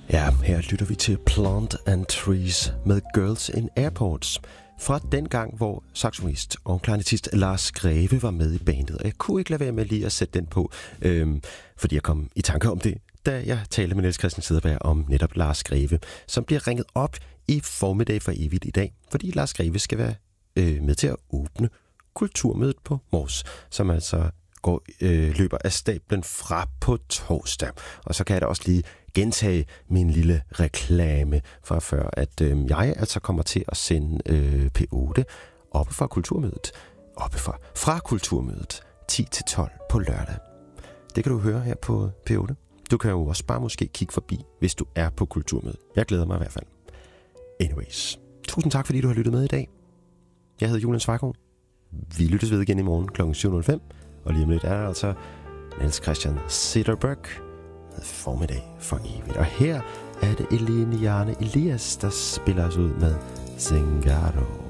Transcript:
Ja, her lytter vi til Plant and Trees med Girls in Airports. Fra den gang, hvor saxofonist og klarinettist Lars Greve var med i bandet. Og jeg kunne ikke lade være med lige at sætte den på, fordi jeg kom i tanke om det, da jeg talte med Niels Christian Cederberg om netop Lars Greve, som bliver ringet op i formiddag for evigt i dag, fordi Lars Greve skal være med til at åbne Kulturmødet på Mors, som altså løber af stablen fra på torsdag. Og så kan jeg da også lige gentage min lille reklame fra før, at jeg altså kommer til at sende P8 oppe fra Kulturmødet. Fra Kulturmødet 10-12 på lørdag. Det kan du høre her på P8. Du kan jo også bare måske kigge forbi, hvis du er på Kulturmødet. Jeg glæder mig i hvert fald. Anyways, tusind tak, fordi du har lyttet med i dag. Jeg hedder Julian Svejgaard. Vi lyttes ved igen i morgen kl. 7.05. Og lige om lidt er der altså Niels Christian Cederberg med formiddag for evigt. Og her er det Eliane Elias, der spiller os ud med Zingaro.